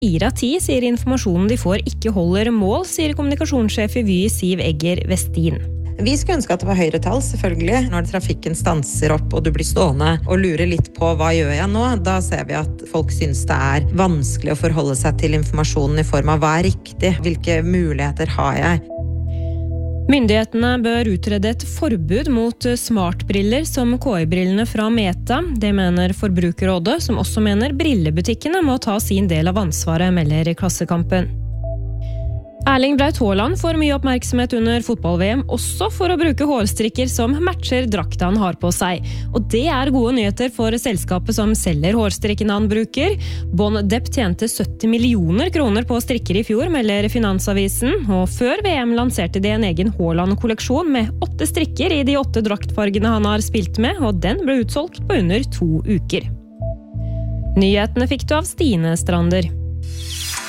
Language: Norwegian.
4 av 10 sier informasjonen de får ikke holder mål, sier kommunikasjonssjef i Vy Siv Egger Westin. Vi skulle ønske at det var høyere tall, selvfølgelig. Når trafikken stanser opp og du blir stående og lurer litt på hva gjør jeg nå, da ser vi at folk synes det er vanskelig å forholde seg til informasjonen i form av hva er riktig, hvilke muligheter har jeg. Myndighetene bør utrede et forbud mot smartbriller som KI-brillene fra Meta. Det mener Forbrukerrådet, som også mener brillebutikkene må ta sin del av ansvaret, melder Klassekampen. Erling Braut Haaland får mye oppmerksomhet under fotball-VM, også for å bruke hårstrikker som matcher drakta han har på seg. Og det er gode nyheter for selskapet som selger hårstrikkene han bruker. Bon Depp tjente 70 millioner kroner på strikker i fjor, melder Finansavisen. Og før VM lanserte de en egen Haaland-kolleksjon med 8 strikker i de 8 draktfargene han har spilt med, og den ble utsolgt på under 2 uker. Nyhetene fikk du av Stine Strander.